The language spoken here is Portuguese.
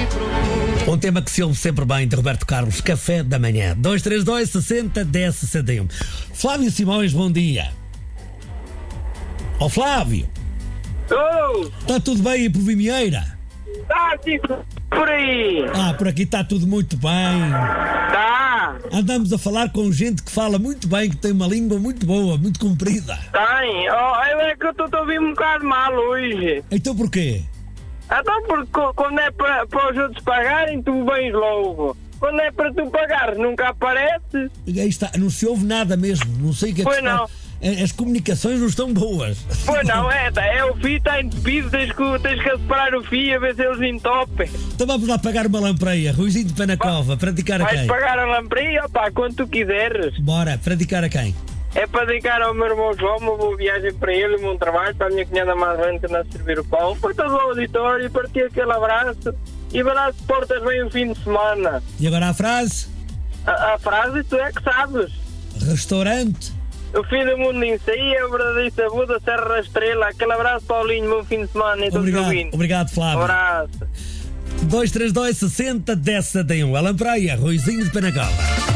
Um tema que se ouve sempre bem, de Roberto Carlos, Café da Manhã. 232 60 10 61. Flávio Simões, bom dia. Ó Flávio. Está tudo bem aí por Vimieira? Está tipo por aí. Por aqui está tudo muito bem. Tá. Andamos a falar com gente que fala muito bem, que tem uma língua muito boa, muito comprida. Tem. É que eu estou a ouvir um bocado mal hoje. Então porquê? Então porque quando é para os outros pagarem, tu vens logo. Quando é para tu pagares, nunca apareces. Aí está, não se ouve nada mesmo, não sei o que é que Pois se faz. não. As comunicações não estão boas. Pois não, é o fio está entupido, tens que separar o fio a ver se eles entopem. Então vamos lá pagar uma lampreia, Ruizinho de Pé na Cova, para dedicar a Vais quem? pagar a lampreia, quando tu quiseres. Bora, para dedicar a quem? É para dedicar ao meu irmão João, uma boa viagem para ele, um bom trabalho, para a minha cunhada mais velha que anda a servir o pão, para todo o auditório, para ti aquele abraço e vai lá se portas bem o fim de semana. E agora a frase? A frase tu é que sabes. Restaurante. O fim do mundo em si, a verdadeira sabor da Serra da Estrela. Aquele abraço, Paulinho, bom fim de semana e todos os ouvintes. Obrigado, Flávio. Um abraço. 232 60 10 71. A lampreia, Ruizinho de Pé na Cova.